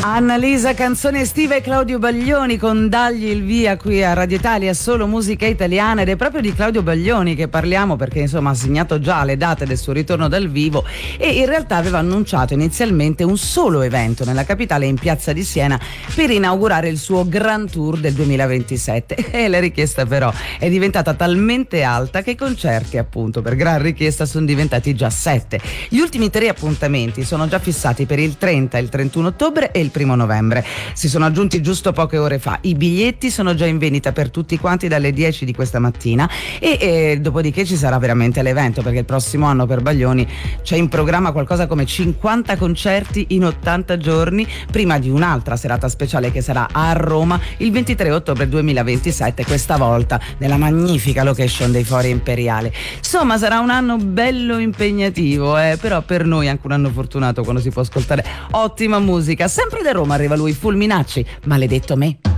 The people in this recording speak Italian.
Annalisa, canzone estiva, e Claudio Baglioni con Dagli il via qui a Radio Italia, solo musica italiana, ed è proprio di Claudio Baglioni che parliamo perché insomma ha segnato già le date del suo ritorno dal vivo e in realtà aveva annunciato inizialmente un solo evento nella capitale, in Piazza di Siena, per inaugurare il suo Grand Tour del 2027 e la richiesta però è diventata talmente alta che i concerti, appunto per gran richiesta, sono diventati già 7. Gli ultimi 3 appuntamenti sono già fissati per il 30, il 31 ottobre e il 1 novembre. Si sono aggiunti giusto poche ore fa. I biglietti sono già in vendita per tutti quanti dalle 10 di questa mattina e dopodiché ci sarà veramente l'evento, perché il prossimo anno per Baglioni c'è in programma qualcosa come 50 concerti in 80 giorni, prima di un'altra serata speciale che sarà a Roma il 23 ottobre 2027, questa volta nella magnifica location dei Fori Imperiale. Insomma, sarà un anno bello impegnativo, però per noi anche un anno fortunato quando si può ascoltare ottima musica. Sempre da Roma arriva lui, Fulminacci, Maledetto me.